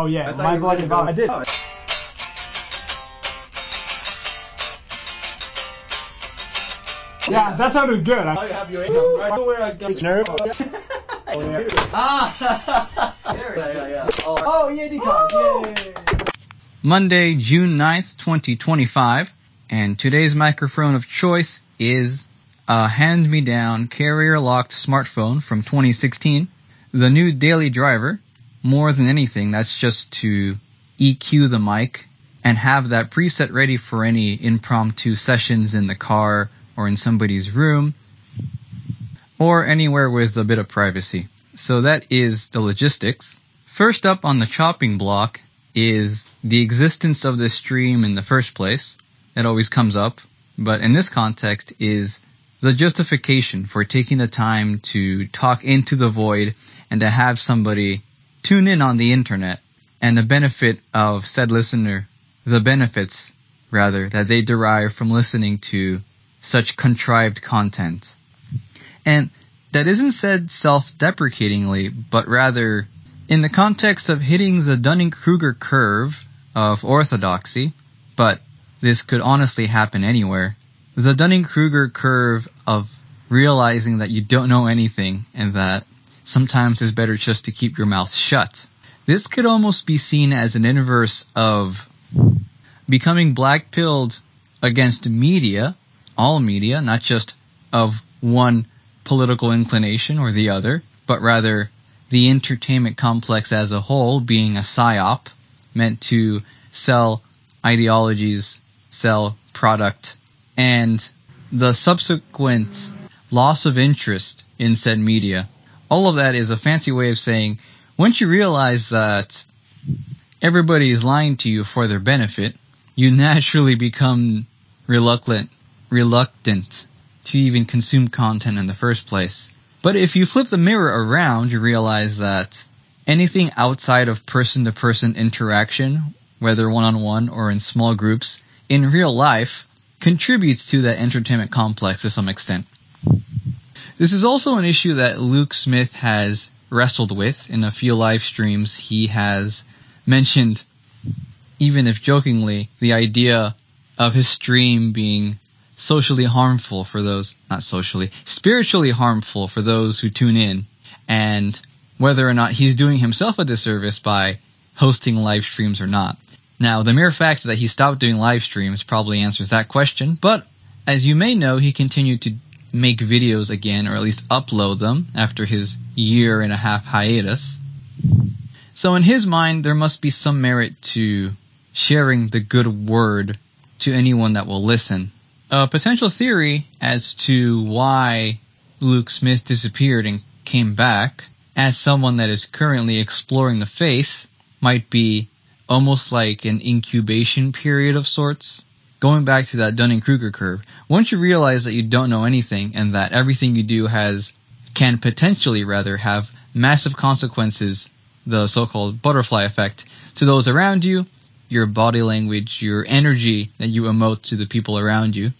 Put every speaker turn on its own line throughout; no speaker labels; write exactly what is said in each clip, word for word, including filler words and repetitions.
Oh yeah, my bloody valve. I did. Oh. Yeah, that sounded good. I have your income, right? Where I got nerve. Oh yeah. Ah. There yeah, yeah, yeah. Oh, oh yeah, decon. Yay.
Monday, June ninth, twenty twenty-five, and today's microphone of choice is a hand-me-down carrier-locked smartphone from twenty sixteen, the new Daily Driver. More than anything, that's just to E Q the mic and have that preset ready for any impromptu sessions in the car or in somebody's room or anywhere with a bit of privacy. So that is the logistics. First up on the chopping block is the existence of this stream in the first place. It always comes up, but in this context is the justification for taking the time to talk into the void and to have somebody tune in on the internet, and the benefit of said listener, the benefits, rather, that they derive from listening to such contrived content. And that isn't said self-deprecatingly, but rather in the context of hitting the Dunning-Kruger curve of orthodoxy, but this could honestly happen anywhere, the Dunning-Kruger curve of realizing that you don't know anything and that sometimes it's better just to keep your mouth shut. This could almost be seen as an inverse of becoming black-pilled against media, all media, not just of one political inclination or the other, but rather the entertainment complex as a whole being a psyop meant to sell ideologies, sell product, and the subsequent loss of interest in said media. All of that is a fancy way of saying, once you realize that everybody is lying to you for their benefit, you naturally become reluctant, reluctant to even consume content in the first place. But if you flip the mirror around, you realize that anything outside of person-to-person interaction, whether one-on-one or in small groups, in real life, contributes to that entertainment complex to some extent. This is also an issue that Luke Smith has wrestled with in a few live streams. He has mentioned, even if jokingly, the idea of his stream being socially harmful for those, not socially, spiritually harmful for those who tune in, and whether or not he's doing himself a disservice by hosting live streams or not. Now, the mere fact that he stopped doing live streams probably answers that question, but as you may know, he continued to make videos again, or at least upload them after his year and a half hiatus. So in his mind, there must be some merit to sharing the good word to anyone that will listen. A potential theory as to why Luke Smith disappeared and came back as someone that is currently exploring the faith might be almost like an incubation period of sorts. Going back to that Dunning-Kruger curve, once you realize that you don't know anything and that everything you do has, can potentially rather have massive consequences, the so-called butterfly effect, to those around you, your body language, your energy that you emote to the people around you.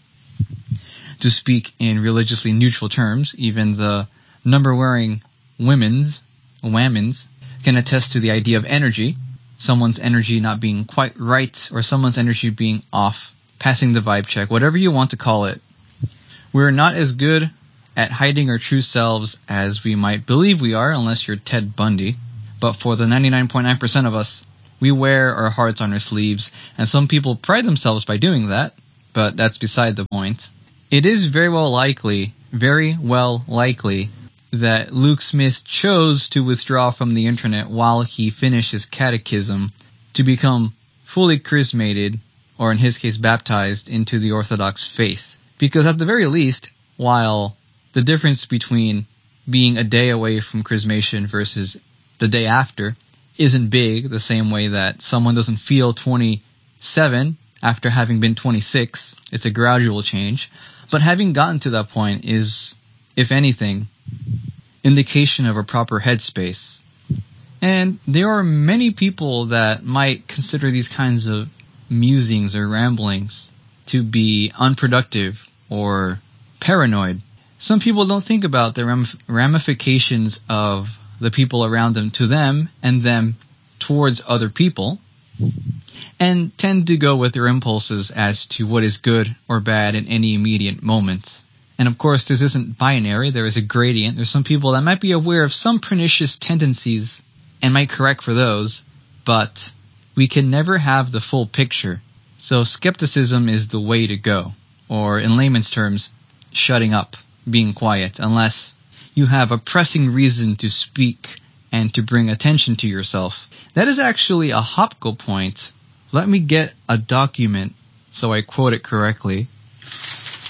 To speak in religiously neutral terms, even the number-wearing women's, whammons, can attest to the idea of energy, someone's energy not being quite right or someone's energy being off. Passing the vibe check, whatever you want to call it. We're not as good at hiding our true selves as we might believe we are, unless you're Ted Bundy. But for the ninety-nine point nine percent of us, we wear our hearts on our sleeves, and some people pride themselves by doing that, but that's beside the point. It is very well likely, very well likely, that Luke Smith chose to withdraw from the internet while he finished his catechism to become fully chrismated, or in his case baptized, into the Orthodox faith. Because at the very least, while the difference between being a day away from chrismation versus the day after isn't big, the same way that someone doesn't feel twenty-seven after having been twenty-six, it's a gradual change. But having gotten to that point is, if anything, indication of a proper headspace. And there are many people that might consider these kinds of musings or ramblings to be unproductive or paranoid. Some people don't think about the ramifications of the people around them to them and them towards other people and tend to go with their impulses as to what is good or bad in any immediate moment. And of course, this isn't binary. There is a gradient. There's some people that might be aware of some pernicious tendencies and might correct for those, but we can never have the full picture. So skepticism is the way to go, or in layman's terms, shutting up, being quiet, unless you have a pressing reason to speak and to bring attention to yourself. That is actually a Hopko point. Let me get a document so I quote it correctly.